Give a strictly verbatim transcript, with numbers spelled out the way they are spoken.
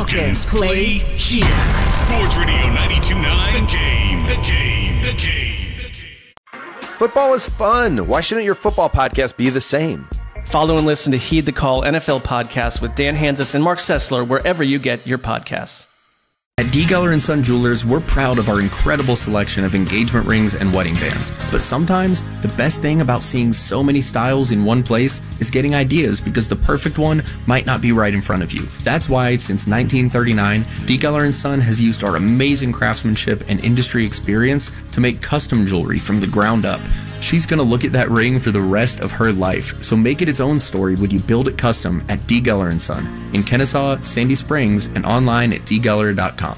Falcons play here. Sports Radio ninety-two point nine. The game. The game. The game. The game. Football is fun. Why shouldn't your football podcast be the same? Follow and listen to Heed the Call N F L podcast with Dan Hanzus and Mark Sessler wherever you get your podcasts. At D. Geller and Son Jewelers, we're proud of our incredible selection of engagement rings and wedding bands. But sometimes, the best thing about seeing so many styles in one place is getting ideas, because the perfect one might not be right in front of you. That's why, since nineteen thirty-nine, D. Geller and Son has used our amazing craftsmanship and industry experience to make custom jewelry from the ground up. She's going to look at that ring for the rest of her life, so make it its own story when you build it custom at D. Geller and Son in Kennesaw, Sandy Springs, and online at d geller dot com.